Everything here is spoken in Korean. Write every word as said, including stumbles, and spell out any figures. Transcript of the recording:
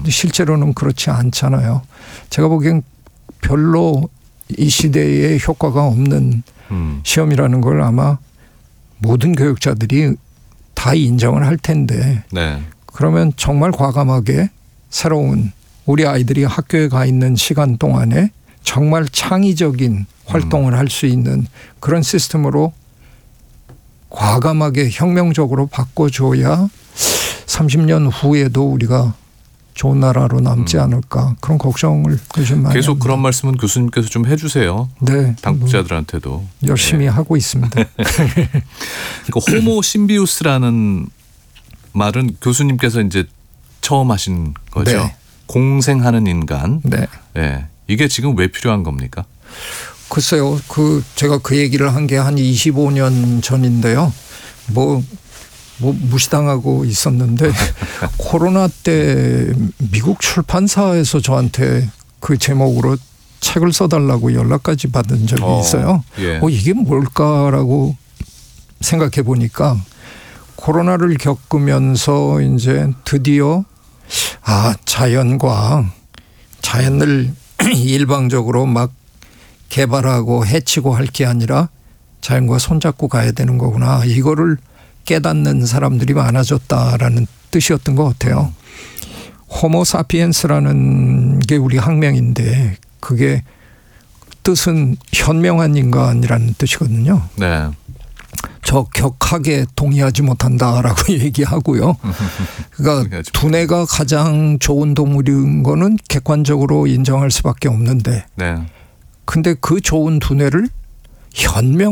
근데 실제로는 그렇지 않잖아요. 제가 보기엔 별로 이 시대에 효과가 없는 음. 시험이라는 걸 아마 모든 교육자들이 다 인정을 할 텐데 네. 그러면 정말 과감하게 새로운 우리 아이들이 학교에 가 있는 시간 동안에 정말 창의적인 활동을 음. 할 수 있는 그런 시스템으로 과감하게 혁명적으로 바꿔줘야 삼십 년 후에도 우리가 좋은 나라로 남지 음. 않을까 그런 걱정을 요즘 많이 계속 합니다. 그런 말씀은 교수님께서 좀 해주세요. 네, 당국자들한테도. 열심히 네. 하고 있습니다. 그러니까 호모 심비우스라는 말은 교수님께서 이제 처음 하신 거죠. 네. 공생하는 인간. 네. 네. 이게 지금 왜 필요한 겁니까? 글쎄요. 그 제가 그 얘기를 한 게 한 이십오 년 전인데요. 뭐, 뭐 무시당하고 있었는데 코로나 때 미국 출판사에서 저한테 그 제목으로 책을 써달라고 연락까지 받은 적이 어, 있어요. 예. 어, 이게 뭘까라고 생각해 보니까 코로나를 겪으면서 이제 드디어 아 자연과 자연을 일방적으로 막 개발하고 해치고 할 게 아니라 자연과 손잡고 가야 되는 거구나. 이거를 깨닫는 사람들이 많아졌다라는 뜻이었던 것 같아요. 호모 사피엔스라는 게 우리 학명인데 그게 뜻은 현명한 인간이라는 뜻이거든요. 네. 저 격하게 동의하지 못한다라고 얘기하고요. 그러니까 두뇌가 가장 좋은 동물인 거는 객관적으로 인정할 수밖에 없는데 네. 근데 그 좋은 두뇌를 현명